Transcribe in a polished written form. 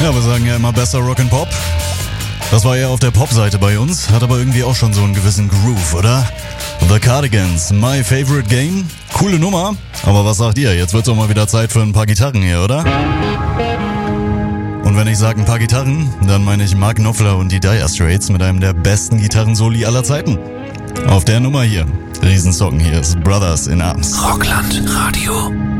Ja, wir sagen ja immer besser Rock and Pop. Das war ja auf der Pop-Seite bei uns, hat aber irgendwie auch schon so einen gewissen Groove, oder? The Cardigans, My Favorite Game. Coole Nummer, aber was sagt ihr? Jetzt wird's doch mal wieder Zeit für ein paar Gitarren hier, oder? Und wenn ich sage ein paar Gitarren, dann meine ich Mark Knopfler und die Dire Straits mit einem der besten Gitarrensoli aller Zeiten. Auf der Nummer hier, Riesensong, hier ist Brothers in Arms. Rockland Radio.